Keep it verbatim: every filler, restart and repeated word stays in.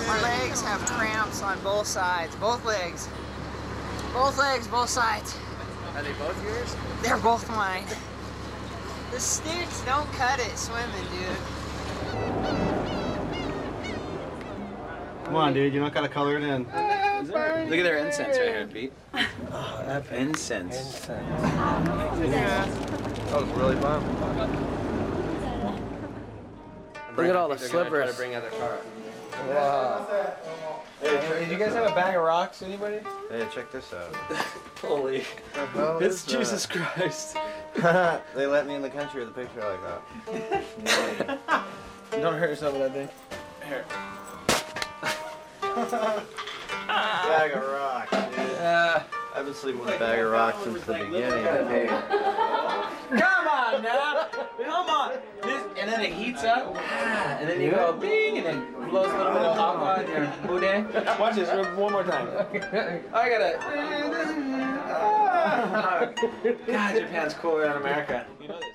My legs have cramps on both sides. Both legs. Both legs, both sides. Are they both yours? They're both mine. The sticks don't cut it swimming, dude. Come on, dude. You don't gotta color it in. Look at their incense right here, Pete. Oh, that Incense. incense. Yeah. That was really fun. Look at all the They're gonna try slippers. to bring out their car. Wow. Hey, did you guys have a bag of rocks, anybody? Hey, check this out. Holy. It's Jesus Christ. They let me in the country with a picture like that. Don't hurt yourself with that thing. Here. Bag of rocks, dude. Uh, I've been sleeping with a bag of rocks since the beginning. Hey. Come on now. Come on. This, and then it heats up. Ah, and then you go bing, and then blows a little bit of aqua in your booty. Watch this one more time. I gotta. God, Japan's cooler than America. You know this.